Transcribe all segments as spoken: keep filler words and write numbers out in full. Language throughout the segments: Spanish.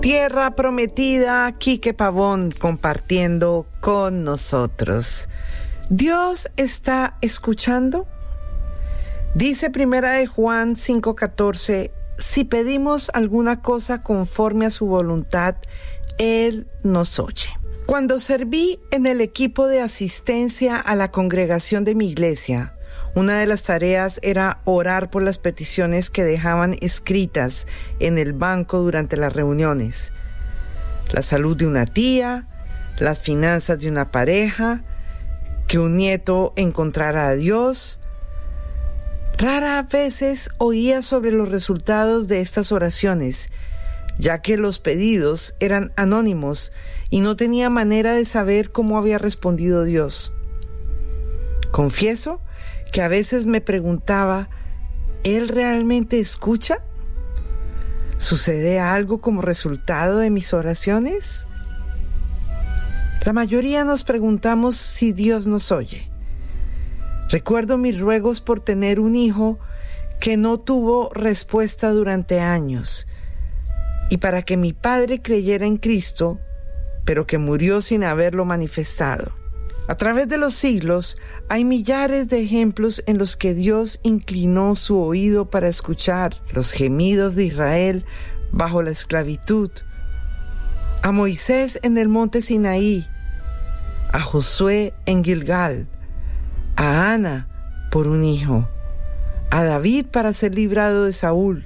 Tierra Prometida, Quique Pavón compartiendo con nosotros. ¿Dios está escuchando? Dice Primera de Juan cinco catorce, si pedimos alguna cosa conforme a su voluntad, Él nos oye. Cuando serví en el equipo de asistencia a la congregación de mi iglesia, una de las tareas era orar por las peticiones que dejaban escritas en el banco durante las reuniones. La salud de una tía, las finanzas de una pareja, que un nieto encontrara a Dios. Raras veces oía sobre los resultados de estas oraciones, ya que los pedidos eran anónimos y no tenía manera de saber cómo había respondido Dios. Confieso que a veces me preguntaba, ¿Él realmente escucha? ¿Sucede algo como resultado de mis oraciones? La mayoría nos preguntamos si Dios nos oye. Recuerdo mis ruegos por tener un hijo que no tuvo respuesta durante años, y para que mi padre creyera en Cristo, pero que murió sin haberlo manifestado. A través de los siglos hay millares de ejemplos en los que Dios inclinó su oído para escuchar los gemidos de Israel bajo la esclavitud, a Moisés en el monte Sinaí, a Josué en Gilgal, a Ana por un hijo, a David para ser librado de Saúl.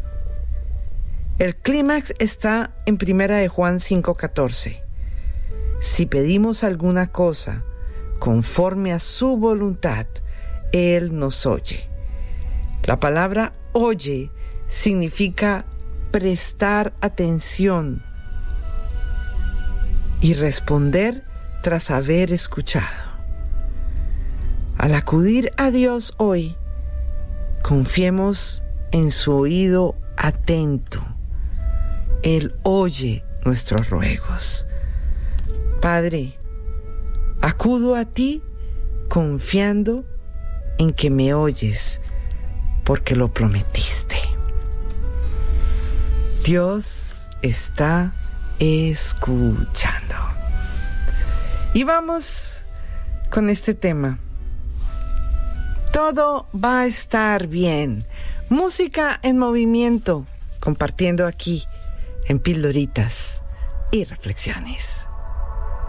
El clímax está en Primera de Juan cinco catorce. Si pedimos alguna cosa conforme a su voluntad, Él nos oye. La palabra oye significa prestar atención y responder tras haber escuchado. Al acudir a Dios hoy, confiemos en su oído atento. Él oye nuestros ruegos. Padre, acudo a ti confiando en que me oyes, porque lo prometiste. Dios está escuchando. Y vamos con este tema. Todo va a estar bien. Música en movimiento, compartiendo aquí en Pildoritas y Reflexiones.